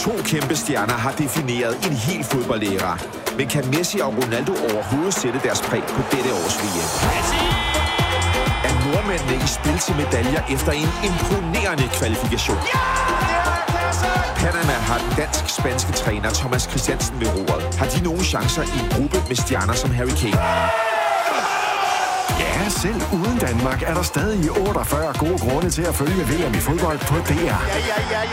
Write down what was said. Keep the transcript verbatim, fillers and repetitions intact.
To kæmpe stjerner har defineret en hel fodboldæra. Men kan Messi og Ronaldo overhovedet sætte deres præg på dette års V M? Er nordmændene i spil til medaljer efter en imponerende kvalifikation? Panama har den dansk-spanske træner Thomas Christiansen ved roret. Har de nogle chancer i en gruppe med stjerner som Harry Kane? Ja, selv uden Danmark er der stadig otteogfyrre gode grunde til at følge V M i fodbold på D R.